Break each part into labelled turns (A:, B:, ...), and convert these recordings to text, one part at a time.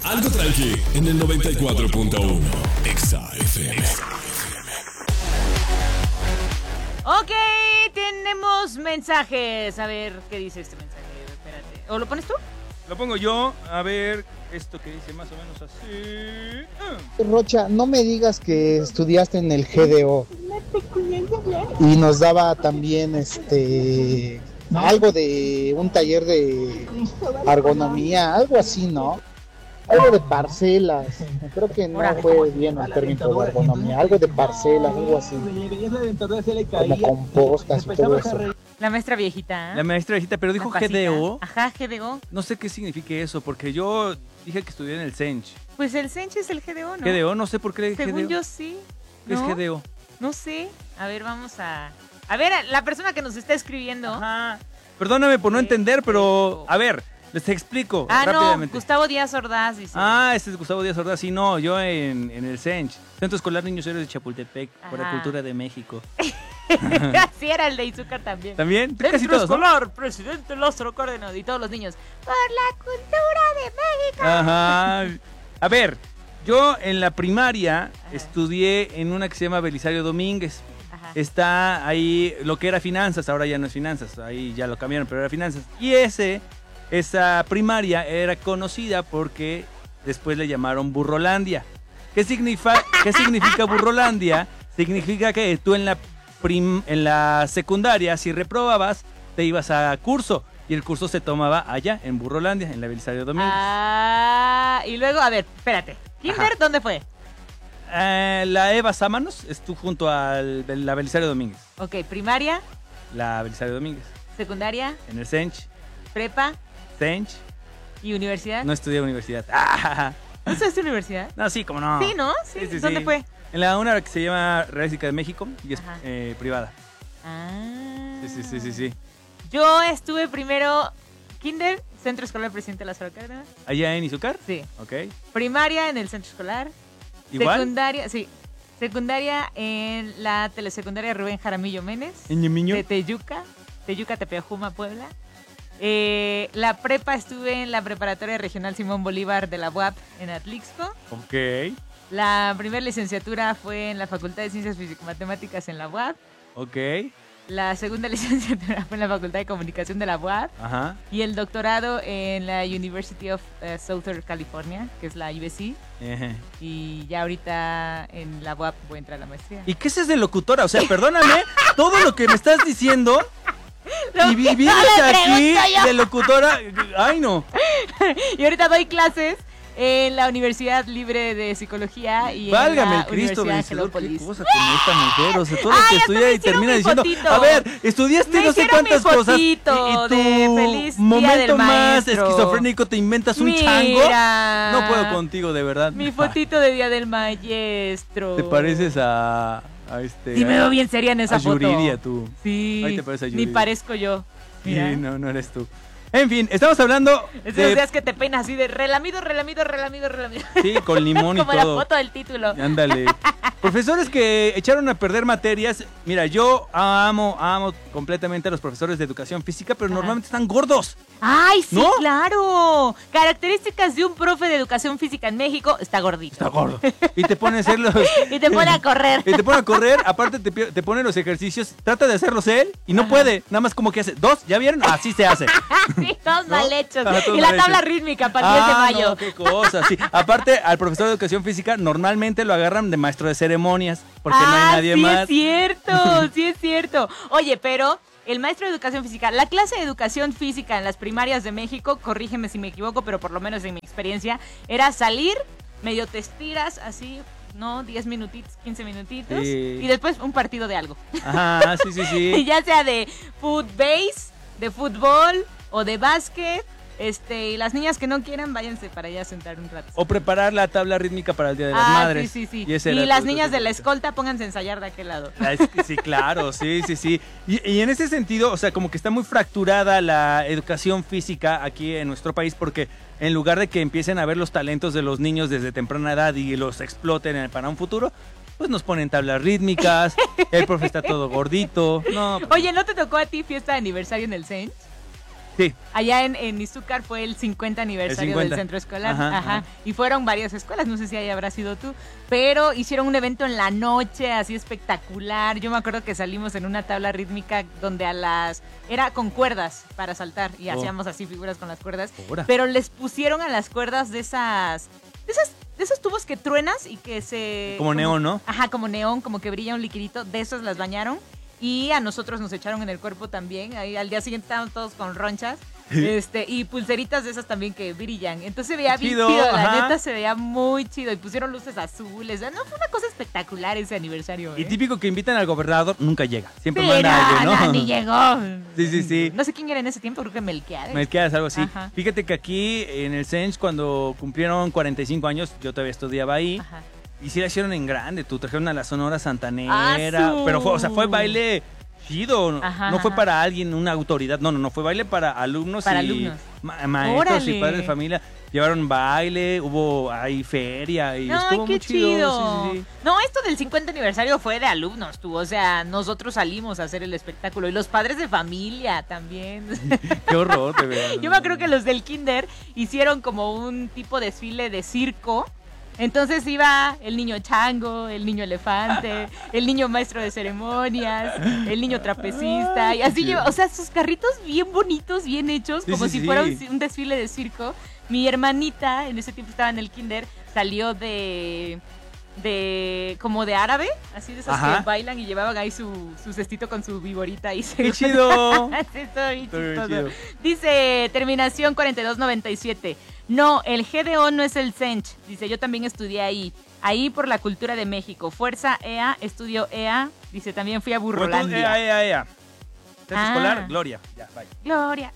A: Algo tranqui en el 94.1 Exa FM.
B: Ok, tenemos mensajes. A ver, ¿qué dice este mensaje? Espérate. ¿O lo pones tú?
C: Lo pongo yo. A ver, esto que dice más o menos así.
D: Rocha, no me digas que estudiaste en el GDO y nos daba también algo de un taller de ergonomía, algo así, ¿no? Algo de parcelas, creo que no fue bien el término de ergonomía, algo de parcelas, algo así, como compostas y todo eso.
B: La maestra viejita.
C: La maestra viejita, pero dijo
B: Capacita.
C: GDO.
B: Ajá, GDO.
C: No sé qué significa eso, porque yo dije que estudié en el CENCH.
B: Pues el Senchi es el GDO, ¿no?
C: GDO, no sé por qué
B: Según
C: GDO.
B: yo sí.
C: ¿Qué es
B: ¿No?
C: GDO?
B: No sé. A ver, vamos a... A ver, la persona que nos está escribiendo...
C: Ajá. Perdóname por no entender, pero... A ver, les explico rápidamente.
B: No, Gustavo Díaz Ordaz dice.
C: Este es Gustavo Díaz Ordaz. Sí, no, yo en el CENCH. Centro Escolar Niños Héroes de Chapultepec, por la
B: Ajá.
C: cultura de México.
B: Así era el de Izúcar también.
C: ¿También? Casi
B: Centro
C: todos, ¿no?
B: Escolar, presidente Lázaro Cárdenas y todos los niños. Por la cultura de México.
C: Ajá. A ver, yo en la primaria
B: Ajá.
C: estudié en una que se llama Belisario Domínguez.
B: Ajá.
C: Está ahí lo que era finanzas, ahora ya no es finanzas, ahí ya lo cambiaron, pero era finanzas. Y esa primaria era conocida porque después le llamaron Burrolandia. ¿Qué significa Burrolandia? Significa que tú en la secundaria, si reprobabas, te ibas a curso. Y el curso se tomaba allá, en Burrolandia, en la Belisario Domínguez.
B: Y luego, a ver, espérate. ¿Kinder
C: Ajá.
B: dónde fue?
C: La Eva Sámanos estuvo junto a la Belisario Domínguez.
B: Ok, primaria,
C: La Belisario Domínguez.
B: secundaria,
C: En el CENCH.
B: prepa
C: CENCH.
B: y universidad.
C: No estudié universidad.
B: ¿No estudiaste universidad?
C: No, sí, como no.
B: Sí, ¿no? Sí. ¿Dónde fue?
C: En una que se llama Real Cívica de México y es
B: Ajá.
C: privada.
B: Ah.
C: Sí.
B: Yo estuve primero kinder, Centro Escolar Presidente Lázaro Cárdenas.
C: ¿Allá en Izúcar?
B: Sí.
C: Ok.
B: Primaria en el centro escolar.
C: ¿Igual?
B: Secundaria, sí. Secundaria en la telesecundaria Rubén Jaramillo Méndez.
C: ¿En Ñemiño?
B: De Teyuca, Tepeajuma, Puebla. La prepa estuve en la preparatoria regional Simón Bolívar de la UAP en Atlixco.
C: Ok.
B: La primera licenciatura fue en la Facultad de Ciencias Físico-Matemáticas en la UAP.
C: Ok.
B: La segunda licenciatura fue en la Facultad de Comunicación de la UAP.
C: Ajá.
B: Y el doctorado en la University of Southern California, que es la USC.
C: Ejé.
B: Y ya ahorita en la UAP voy a entrar a la maestría.
C: ¿Y qué es de locutora? O sea, perdóname, todo lo que me estás diciendo y vienes aquí de locutora. Ay, no.
B: Y ahorita doy clases en la Universidad Libre de Psicología y
C: Válgame
B: en
C: el
B: la
C: Cristo
B: Universidad
C: vencedor, qué
B: Angelópolis.
C: cosa con esta mujer, o sea, todo lo que
B: Ay, hasta
C: estudia
B: me
C: y
B: hicieron
C: termina
B: mi
C: diciendo,
B: fotito.
C: a ver, estudiaste
B: Me
C: no sé
B: hicieron mi
C: cuántas cosas
B: fotito
C: y tu
B: de feliz día
C: momento
B: del
C: más
B: maestro.
C: esquizofrénico te inventas un chango.
B: Mira.
C: No puedo contigo, de verdad.
B: Mi fotito de Día del Maestro.
C: Te pareces a
B: Sí, me veo bien seria en esa
C: a
B: foto.
C: Yuridia, tú.
B: Sí.
C: Ahí te pareces a
B: Ni
C: Yuridia.
B: parezco yo. Mira.
C: Sí, no eres tú. En fin, estamos hablando
B: Esos
C: de...
B: días que te peinas así de relamido.
C: Sí, con limón y
B: Como
C: todo.
B: la foto del título.
C: Ándale. Profesores que echaron a perder materias. Mira, yo amo completamente a los profesores de educación física, pero
B: Ajá.
C: normalmente están gordos.
B: ¡Ay, sí,
C: ¿No?
B: claro! Características de un profe de educación física en México, está gordito.
C: Está gordo. Y te pone a hacer los...
B: Y te pone a correr.
C: Y te pone a correr, aparte te pone los ejercicios, trata de hacerlos él y no puede. Nada más como que hace. ¿Dos? ¿Ya vieron? Así se hace.
B: Sí, todos
C: ¿No?
B: mal hechos.
C: Ajá, todos
B: Y la
C: mal
B: tabla
C: hechos.
B: rítmica para el 10 de mayo.
C: No, qué cosa, sí. Aparte, al profesor de educación física normalmente lo agarran de maestro de ceremonias, porque no hay nadie
B: sí
C: más.
B: es cierto, sí es cierto. Oye, pero el maestro de educación física, la clase de educación física en las primarias de México, corrígeme si me equivoco, pero por lo menos en mi experiencia, era salir, medio te estiras así, ¿no? 10 minutitos, 15 minutitos,
C: Sí.
B: y después un partido de algo.
C: Ajá, sí.
B: Y ya sea de footbase, de fútbol o de básquet. Y las niñas que no quieran, váyanse para allá a sentar un rato.
C: O preparar la tabla rítmica para el Día de las Madres.
B: Sí.
C: Y, ese era
B: Y
C: tu
B: las niñas de la
C: educación
B: escolta, pónganse a ensayar de aquel lado.
C: Sí, claro, sí. Y en ese sentido, o sea, como que está muy fracturada la educación física aquí en nuestro país porque en lugar de que empiecen a ver los talentos de los niños desde temprana edad y los exploten para un futuro, pues nos ponen tablas rítmicas, el profe está todo gordito. No,
B: Oye, ¿no te tocó a ti fiesta de aniversario en el Saints?
C: Sí.
B: Allá en Izúcar fue el 50 aniversario
C: 50.
B: del centro escolar.
C: Ajá,
B: Ajá.
C: ajá.
B: Y fueron varias escuelas, no sé si ahí habrá sido tú, pero hicieron un evento en la noche, así espectacular. Yo me acuerdo que salimos en una tabla rítmica donde era con cuerdas para saltar y hacíamos así figuras con las cuerdas.
C: Ahora.
B: Pero les pusieron a las cuerdas de esos tubos que truenas y que
C: Como neón, ¿no?
B: Ajá, como neón, como que brilla un liquidito, de esos las bañaron. Y a nosotros nos echaron en el cuerpo también. Ahí al día siguiente estábamos todos con ronchas. Y pulseritas de esas también que brillan. Entonces se veía bien
C: Chido,
B: chido. La
C: ajá.
B: neta se veía muy chido. Y pusieron luces azules. No, fue una cosa espectacular ese aniversario.
C: Y típico que invitan al gobernador, nunca llega. Siempre
B: Sí,
C: manda alguien, ¿no?
B: ni llegó.
C: Sí.
B: No sé quién era en ese tiempo, creo que Melquiades.
C: Melquiades, algo así.
B: Ajá.
C: Fíjate que aquí en el Sench, cuando cumplieron 45 años, yo todavía estudiaba ahí.
B: Ajá.
C: Y sí la hicieron en grande. Tú trajeron a la Sonora Santanera.
B: ¡Asu!
C: Pero fue baile chido.
B: Ajá,
C: no fue
B: ajá.
C: para alguien, una autoridad. No. Fue baile para alumnos
B: Para
C: y
B: alumnos.
C: maestros
B: ¡Órale!
C: y padres de familia. Llevaron baile, hubo ahí feria y
B: No,
C: estuvo
B: qué
C: muy chido.
B: chido.
C: Sí.
B: No, esto del 50 aniversario fue de alumnos, tú. O sea, nosotros salimos a hacer el espectáculo. Y los padres de familia también.
C: Qué horror, de verdad.
B: Yo me acuerdo que los del kinder hicieron como un tipo de desfile de circo. Entonces iba el niño chango, el niño elefante, el niño maestro de ceremonias, el niño trapecista. Y así lleva, o sea, sus carritos bien bonitos, bien hechos,
C: Sí,
B: como
C: sí,
B: si fuera
C: sí.
B: un desfile de circo. Mi hermanita, en ese tiempo estaba en el kinder, salió como de árabe, así de esas
C: Ajá.
B: que bailan y llevaban ahí su cestito con su viborita. Y
C: ¡Qué chido!
B: Sí, estuvo bien
C: Estuvo bien
B: chistoso.
C: chido.
B: Dice, terminación 4297. No, el GDO no es el Sench. Dice, yo también estudié ahí. Ahí por la cultura de México. Fuerza EA, estudio EA. Dice, también fui a Burrolandia.
C: Ea. Centro escolar, Gloria. Ya, bye.
B: Gloria.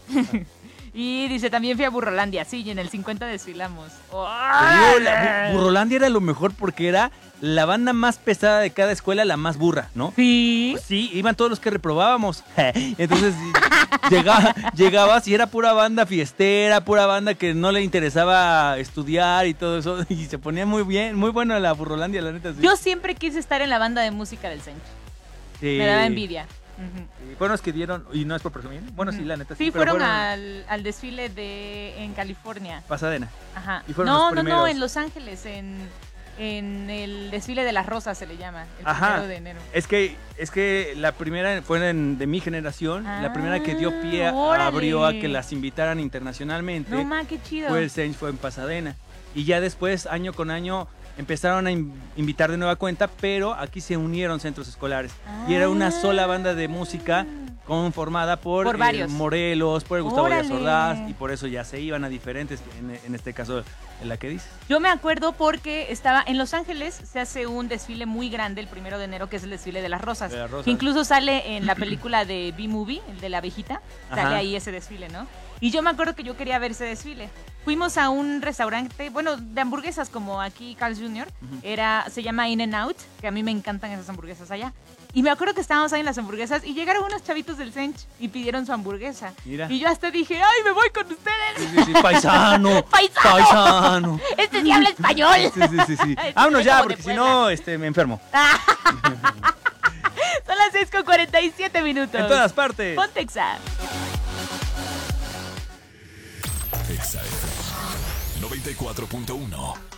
B: Y dice, también fui a Burrolandia. Sí, y en el 50 desfilamos.
C: Te digo, Burrolandia era lo mejor porque era la banda más pesada de cada escuela, la más burra, ¿no?
B: Sí.
C: Pues sí, iban todos los que reprobábamos. Entonces llegabas y era pura banda fiestera, pura banda que no le interesaba estudiar y todo eso. Y se ponía muy bien, muy bueno la Burrolandia, la neta. Sí.
B: Yo siempre quise estar en la banda de música del Sench.
C: Sí.
B: Me daba envidia. Ujú.
C: Sí, bueno, es que dieron, y no es por presumir, bueno, sí, la neta.
B: Sí,
C: pero
B: fueron al desfile en California.
C: Pasadena.
B: Ajá.
C: Y fueron los
B: No,
C: primeros.
B: en Los Ángeles, en el desfile de las rosas se le llama, el
C: Ajá.
B: 1 de enero.
C: Es que la primera fue de mi generación, la primera que dio pie
B: órale.
C: abrió a que las invitaran internacionalmente.
B: No ma, qué chido.
C: Fue el Sench, fue en Pasadena. Y ya después, año con año, empezaron a invitar de nueva cuenta, pero aquí se unieron centros escolares. Y era una sola banda de música conformada por
B: varios.
C: Morelos, por el Gustavo
B: Órale.
C: Díaz Ordaz, y por eso ya se iban a diferentes, en este caso, en la que dices.
B: Yo me acuerdo porque estaba en Los Ángeles, se hace un desfile muy grande el 1 de enero, que es el desfile de las rosas.
C: De las rosas.
B: Que incluso sale en la película de B-Movie, el de la abejita, sale
C: Ajá.
B: ahí ese desfile, ¿no? Y yo me acuerdo que yo quería ver ese desfile. Fuimos a un restaurante, bueno, de hamburguesas como aquí Carl's Jr., se llama In-N-Out, que a mí me encantan esas hamburguesas allá. Y me acuerdo que estábamos ahí en las hamburguesas y llegaron unos chavitos del Sench y pidieron su hamburguesa.
C: Mira.
B: Y yo hasta dije, ¡ay, me voy con ustedes!
C: Sí, paisano.
B: ¡Paisano!
C: Paisano.
B: ¡Este sí habla español!
C: Sí.
B: Ay,
C: Vámonos
B: es
C: ya,
B: como de
C: porque si no, me enfermo.
B: Son las 6:47 minutos.
C: En todas partes.
B: Ponte Exa.
A: Exa FM 94.1.